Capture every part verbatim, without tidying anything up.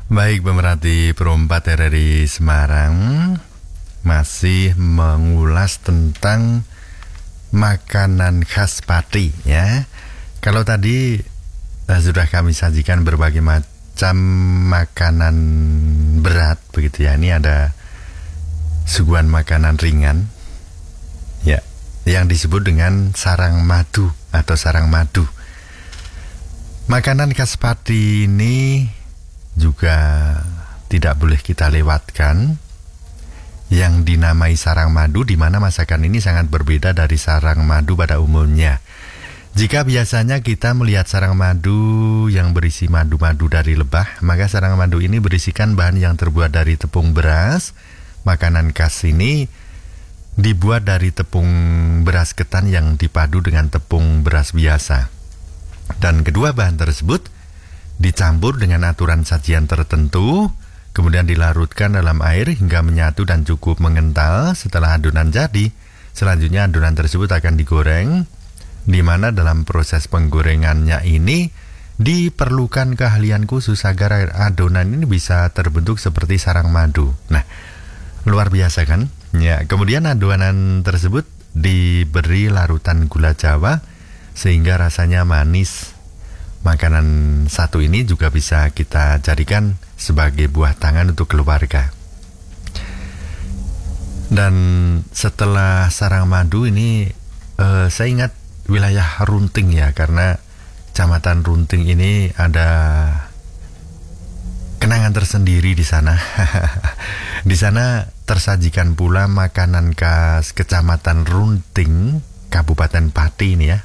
Baik, pemerhati Perompat R R I Semarang masih mengulas tentang makanan khas Pati ya. Kalau tadi eh, sudah kami sajikan berbagai macam makanan berat begitu ya. Ini ada suguhan makanan ringan ya, yang disebut dengan sarang madu atau sarang madu. Makanan khas Pati ini juga tidak boleh kita lewatkan, yang dinamai sarang madu, di mana masakan ini sangat berbeda dari sarang madu pada umumnya. Jika biasanya kita melihat sarang madu yang berisi madu-madu dari lebah, maka sarang madu ini berisikan bahan yang terbuat dari tepung beras. Makanan khas ini dibuat dari tepung beras ketan yang dipadu dengan tepung beras biasa. Dan kedua bahan tersebut dicampur dengan aturan sajian tertentu, kemudian dilarutkan dalam air hingga menyatu dan cukup mengental. Setelah adonan jadi, selanjutnya adonan tersebut akan digoreng, di mana dalam proses penggorengannya ini diperlukan keahlian khusus agar adonan ini bisa terbentuk seperti sarang madu. Nah, luar biasa kan? Ya, kemudian adonan tersebut diberi larutan gula Jawa sehingga rasanya manis. Makanan satu ini juga bisa kita jadikan sebagai buah tangan untuk keluarga. Dan setelah sarang madu ini, eh, saya ingat wilayah Runting ya, karena Kecamatan Runting ini ada kenangan tersendiri di sana. Di sana tersajikan pula makanan khas Kecamatan Runting, Kabupaten Pati ini ya.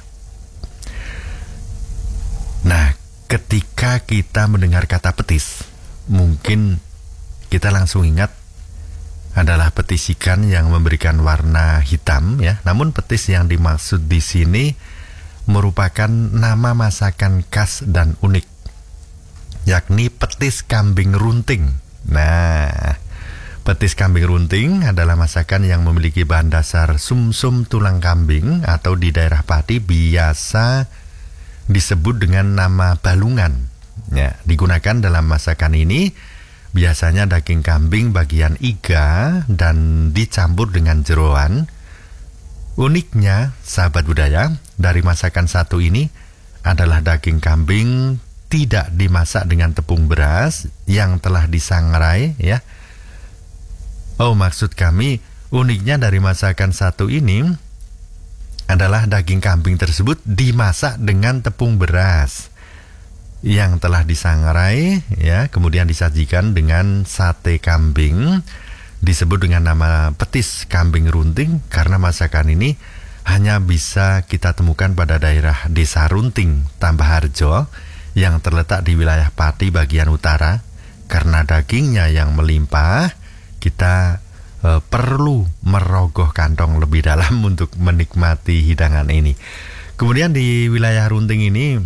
Nah, ketika kita mendengar kata petis, mungkin kita langsung ingat adalah petis ikan yang memberikan warna hitam ya. Namun petis yang dimaksud di sini merupakan nama masakan khas dan unik, yakni petis kambing runting. Nah, petis kambing runting adalah masakan yang memiliki bahan dasar sumsum tulang kambing atau di daerah Pati biasa disebut dengan nama balungan ya. Digunakan dalam masakan ini biasanya daging kambing bagian iga dan dicampur dengan jeroan. Uniknya, sahabat budaya, dari masakan satu ini adalah daging kambing tidak dimasak dengan tepung beras yang telah disangrai ya. Oh, maksud kami uniknya dari masakan satu ini adalah daging kambing tersebut dimasak dengan tepung beras yang telah disangrai ya, kemudian disajikan dengan sate kambing. Disebut dengan nama petis kambing runting karena masakan ini hanya bisa kita temukan pada daerah Desa Runting, Tambahharjo, yang terletak di wilayah Pati bagian utara. Karena dagingnya yang melimpah, kita Uh, perlu merogoh kantong lebih dalam untuk menikmati hidangan ini. Kemudian di wilayah Runting ini,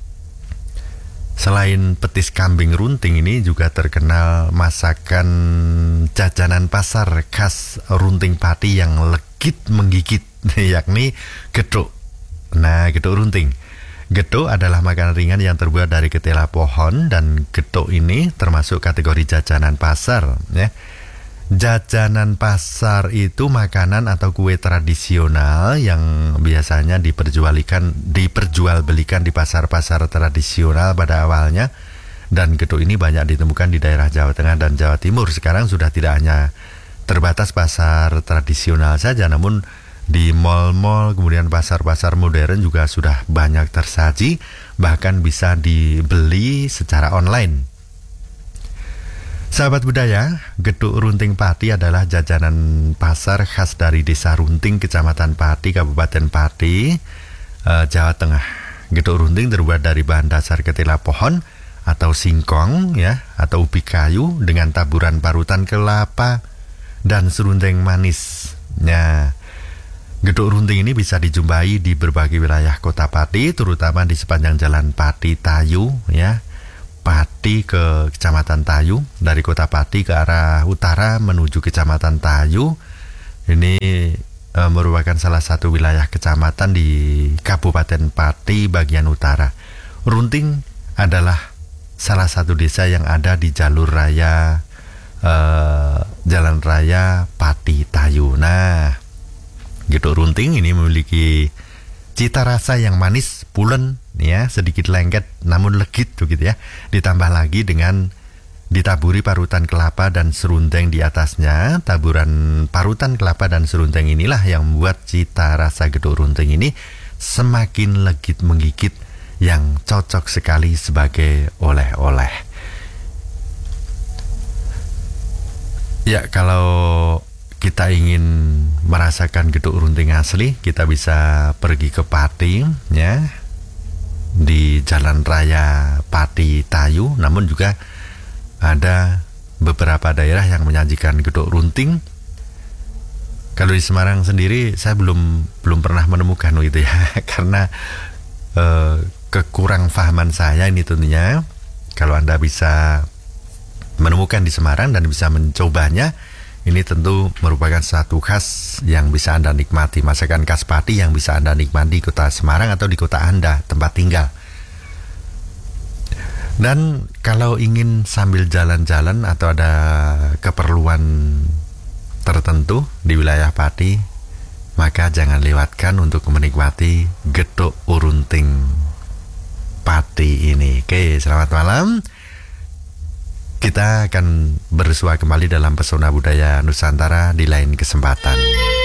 selain petis kambing runting ini juga terkenal masakan jajanan pasar khas Runting Pati yang legit menggigit, yakni gethuk. Nah, gethuk runting. Gethuk adalah makanan ringan yang terbuat dari ketela pohon, dan gethuk ini termasuk kategori jajanan pasar ya. Jajanan pasar itu makanan atau kue tradisional yang biasanya diperjualbelikan diperjualbelikan di pasar-pasar tradisional pada awalnya, dan gethuk ini banyak ditemukan di daerah Jawa Tengah dan Jawa Timur. Sekarang sudah tidak hanya terbatas pasar tradisional saja, namun di mal-mal kemudian pasar-pasar modern juga sudah banyak tersaji, bahkan bisa dibeli secara online. Sahabat budaya, gethuk runting Pati adalah jajanan pasar khas dari Desa Runting, Kecamatan Pati, Kabupaten Pati, uh, Jawa Tengah. Gethuk runting terbuat dari bahan dasar ketela pohon atau singkong ya, atau ubi kayu dengan taburan parutan kelapa dan serundeng manis. Nah, gethuk runting ini bisa dijumpai di berbagai wilayah Kota Pati, terutama di sepanjang Jalan Pati Tayu ya. Pati ke Kecamatan Tayu, dari Kota Pati ke arah utara menuju Kecamatan Tayu. Ini e, merupakan salah satu wilayah kecamatan di Kabupaten Pati bagian utara. Runting adalah salah satu desa yang ada di jalur raya eh, Jalan Raya Pati Tayu. Nah, Gedok Runting ini memiliki cita rasa yang manis, pulen, ya, sedikit lengket namun legit gitu ya. Ditambah lagi dengan ditaburi parutan kelapa dan serundeng di atasnya. Taburan parutan kelapa dan serundeng inilah yang membuat cita rasa Gedok Runting ini semakin legit menggigit, yang cocok sekali sebagai oleh-oleh. Ya, kalau kita ingin merasakan Gedok Runting asli, kita bisa pergi ke Pati, ya, di Jalan Raya Pati Tayu. Namun juga ada beberapa daerah yang menyajikan Gedok Runting. Kalau di Semarang sendiri saya belum belum pernah menemukan gitu ya, karena eh, kekurang fahaman saya ini tentunya. Kalau Anda bisa menemukan di Semarang dan bisa mencobanya, ini tentu merupakan satu khas yang bisa Anda nikmati, masakan khas Pati yang bisa Anda nikmati di kota Semarang atau di kota Anda, tempat tinggal. Dan kalau ingin sambil jalan-jalan atau ada keperluan tertentu di wilayah Pati, maka jangan lewatkan untuk menikmati Gedok Runting Pati ini. Oke, selamat malam. Kita akan bersua kembali dalam pesona budaya Nusantara di lain kesempatan.